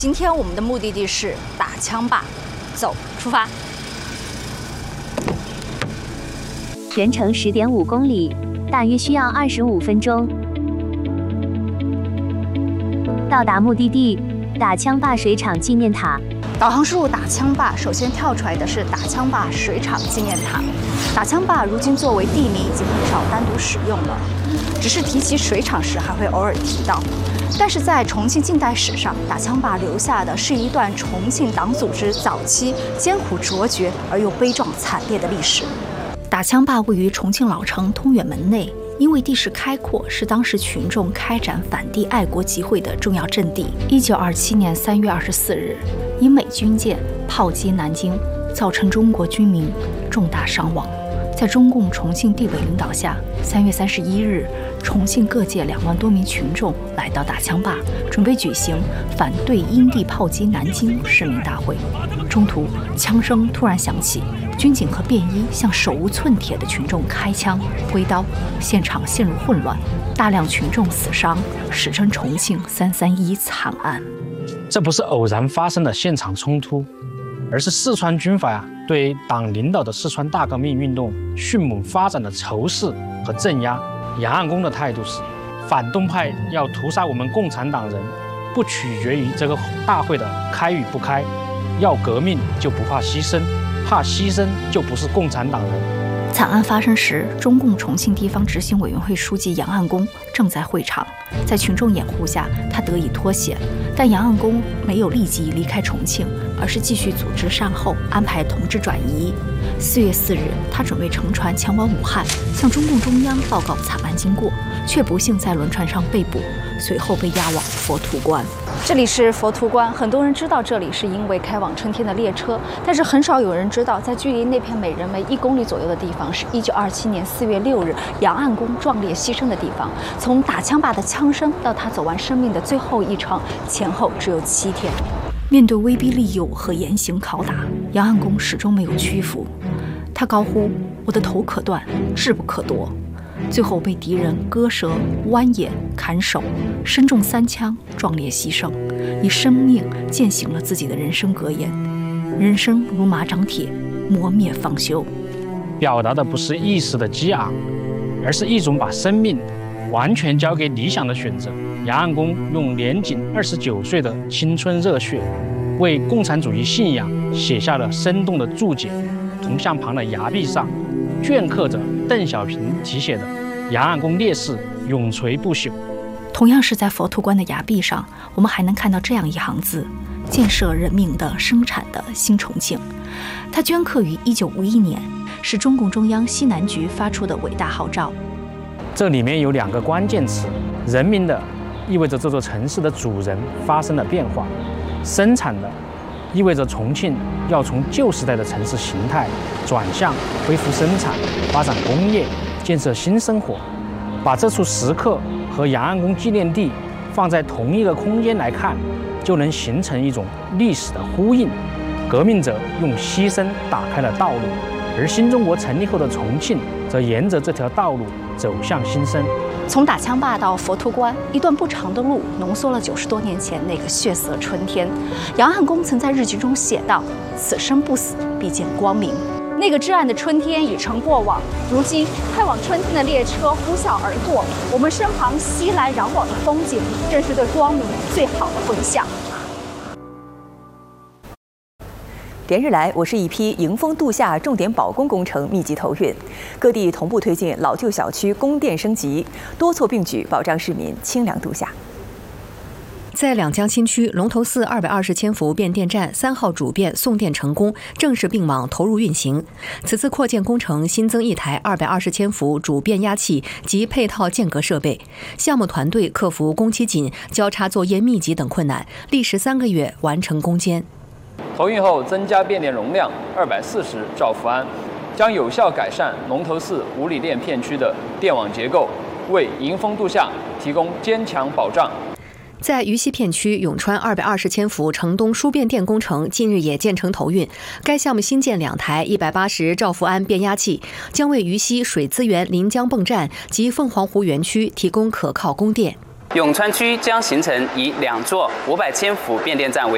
今天我们的目的地是打枪坝，走，出发。 全程10.5公里，大约需要25分钟。到达目的地，打枪坝水厂纪念塔。 导航输入打枪坝，首先跳出来的是打枪坝水厂纪念塔。打枪坝如今作为地名已经很少单独使用了，只是提起水厂时还会偶尔提到。但是在重庆近代史上，打枪坝留下的是一段重庆党组织早期艰苦卓绝而又悲壮惨烈的历史。打枪坝位于重庆老城通远门内，因为地势开阔，是当时群众开展反帝爱国集会的重要阵地。1927年3月24日，因美军舰炮击南京，造成中国军民重大伤亡。在中共重庆地委领导下，3月31日，重庆各界2万多名群众来到打枪坝，准备举行反对英帝炮击南京市民大会。中途，枪声突然响起，军警和便衣向手无寸铁的群众开枪挥刀，现场陷入混乱，大量群众死伤，史称重庆331惨案。 这不是偶然发生的现场冲突，而是四川军阀对党领导的四川大革命运动迅猛发展的仇视和镇压。杨岸公的态度是，反动派要屠杀我们共产党人，不取决于这个大会的开与不开，要革命就不怕牺牲，怕牺牲就不是共产党人。 惨案发生时，中共重庆地方执行委员会书记杨岸公正在会场，在群众掩护下，他得以脱险。但杨岸公没有立即离开重庆，而是继续组织善后，安排同志转移。4月4日，他准备乘船前往武汉，向中共中央报告惨案经过，却不幸在轮船上被捕，随后被押往佛图关。这里是佛图关，很多人知道这里是因为开往春天的列车，但是很少有人知道，在距离那片美人梅1公里左右的地方，是1927年4月6日杨岸公壮烈牺牲的地方。从打枪坝的枪声到他走完生命的最后一程，前后只有7天。面对威逼利诱和严刑拷打，杨岸公始终没有屈服。他高呼：“我的头可断，志不可夺。”最后被敌人割舌、剜眼、砍手，身中3枪，壮烈牺牲，以生命践行了自己的人生格言：人生如马掌铁，磨灭方休。 表达的不是一时的激昂，而是一种把生命完全交给理想的选择。杨岸公用年仅29岁的青春热血，为共产主义信仰写下了生动的注解。铜像旁的崖壁上镌刻着邓小平题写的“杨岸公烈士永垂不朽”。 同样是在佛图关的崖壁上，我们还能看到这样一行字：“建设人民的生产的新重庆”。它镌刻于1951年，是中共中央西南局发出的伟大号召。 这里面有2个关键词：人民的意味着这座城市的主人发生了变化，生产的意味着重庆要从旧时代的城市形态转向恢复生产、发展工业、建设新生活。把这处石刻和杨岸公纪念地放在同一个空间来看，就能形成一种历史的呼应。革命者用牺牲打开了道路，而新中国成立后的重庆则沿着这条道路走向新生。 从打枪坝到佛图关，一段不长的路，浓缩了90多年前那个血色春天。杨岸公曾在日记中写道：“此生不死，必见光明。”那个至暗的春天已成过往，如今开往春天的列车呼啸而过，我们身旁熙来攘往的风景，正是对光明最好的回响。 连日来，我市一批迎峰度夏重点保供工程密集投运，各地同步推进老旧小区供电升级，多措并举，保障市民清凉度夏。 在两江新区龙头寺220千伏变电站3号主变送电成功，正式并网投入运行。此次扩建工程新增1台220千伏主变压器及配套间隔设备，项目团队克服工期紧、交叉作业密集等困难，历时3个月完成攻坚。 投运后增加变电容量240兆伏安，将有效改善龙头寺五里店片区的电网结构，为迎峰度夏提供坚强保障。 在渝西片区永川220千伏城东输变电工程近日也建成投运，该项目新建2台180兆伏安变压器，将为渝西水资源临江泵站及凤凰湖园区提供可靠供电。 永川区将形成以2座500千伏变电站为